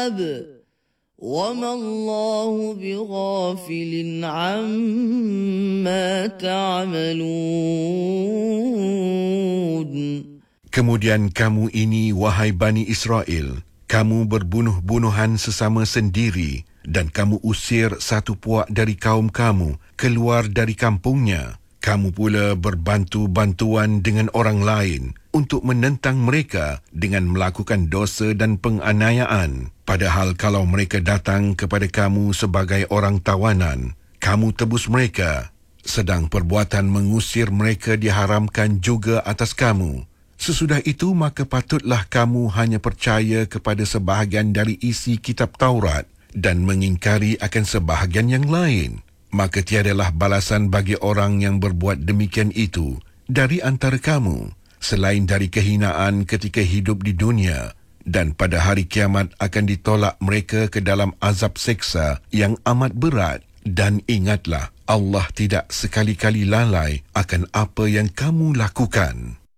الْأَلْبَابِ وَمَا اللَّهُ بِغَافِلٍ عَمَّا تَعْمَلُونَ. Kemudian kamu ini, wahai Bani Israel, kamu berbunuh-bunuhan sesama sendiri dan kamu usir satu puak dari kaum kamu keluar dari kampungnya. Kamu pula berbantu-bantuan dengan orang lain untuk menentang mereka dengan melakukan dosa dan penganiayaan. Padahal kalau mereka datang kepada kamu sebagai orang tawanan, kamu tebus mereka, sedang perbuatan mengusir mereka diharamkan juga atas kamu. Sesudah itu, maka patutlah kamu hanya percaya kepada sebahagian dari isi kitab Taurat dan mengingkari akan sebahagian yang lain. Maka tiadalah balasan bagi orang yang berbuat demikian itu dari antara kamu, selain dari kehinaan ketika hidup di dunia, dan pada hari kiamat akan ditolak mereka ke dalam azab seksa yang amat berat. Dan ingatlah, Allah tidak sekali-kali lalai akan apa yang kamu lakukan.